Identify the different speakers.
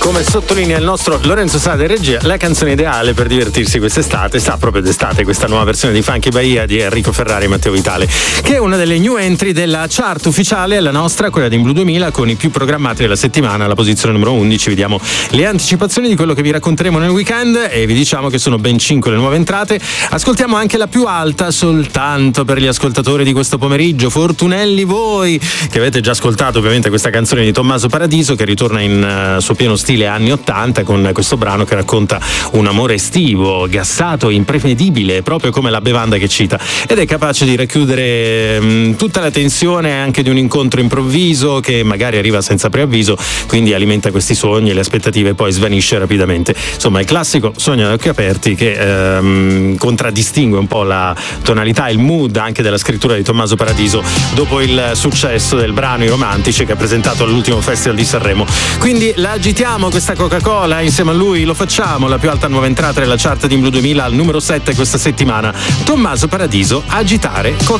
Speaker 1: Come sottolinea il nostro Lorenzo Sade in regia, la canzone ideale per divertirsi quest'estate sta proprio d'estate, questa nuova versione di Funky Bahia di Enrico Ferrari e Matteo Vitale, che è una delle new entry della chart ufficiale, la nostra, quella di In Blu 2000, con i più programmati della settimana, alla posizione numero 11. Vediamo le anticipazioni di quello che vi racconteremo nel weekend e vi diciamo che sono ben 5 le nuove entrate. Ascoltiamo anche la più alta soltanto per gli ascoltatori di questo pomeriggio, fortunelli voi che avete già ascoltato ovviamente questa canzone di Tommaso Paradiso, che ritorna in suo pieno stile anni 80 con questo brano che racconta un amore estivo, gassato, imprevedibile, proprio come la bevanda che cita, ed è capace di racchiudere tutta la tensione anche di un incontro improvviso che magari arriva senza preavviso, quindi alimenta questi sogni e le aspettative e poi svanisce rapidamente. Insomma, il classico Sogno ad occhi aperti che contraddistingue un po' la tonalità e il mood anche della scrittura di Tommaso Paradiso dopo il successo del brano I Romantici che ha presentato all'ultimo Festival di Sanremo. Quindi la agitiamo questa Coca-Cola, insieme a lui lo facciamo. La più alta nuova entrata nella chart di In Blu 2000 al numero 7 questa settimana, Tommaso Paradiso, Agitare Coca-Cola.